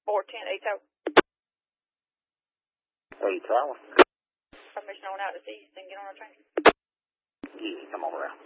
410 8 Tower. 8 Tower. Permission on out to east and get on a train. Yeah, come on around.